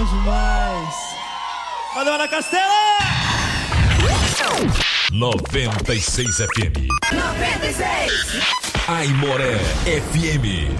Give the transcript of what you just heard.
demais. Valeu, Ana Castela! 96 FM. 96. Aimoré FM.